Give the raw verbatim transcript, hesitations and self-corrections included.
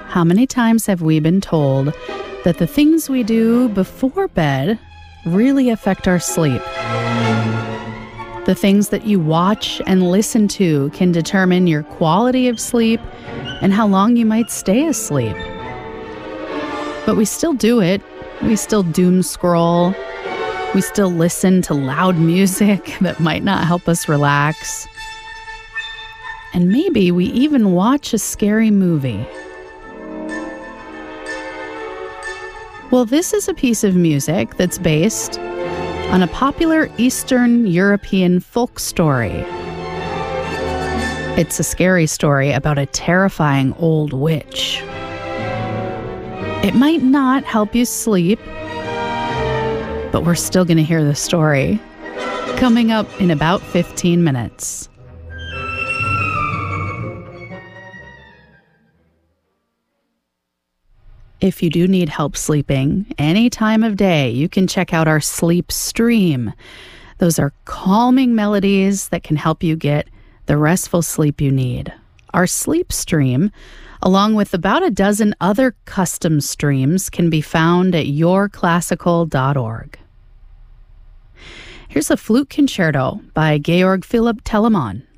how many times have we been told that the things we do before bed really affect our sleep? The things that you watch and listen to can determine your quality of sleep and how long you might stay asleep. But we still do it. We still doom scroll. We still listen to loud music that might not help us relax. And maybe we even watch a scary movie. Well, this is a piece of music that's based on a popular Eastern European folk story. It's a scary story about a terrifying old witch. It might not help you sleep, but we're still going to hear the story. Coming up in about fifteen minutes. If you do need help sleeping, any time of day, you can check out our Sleep Stream. Those are calming melodies that can help you get the restful sleep you need. Our Sleep Stream, along with about a dozen other custom streams, can be found at your classical dot org. Here's a flute concerto by Georg Philipp Telemann.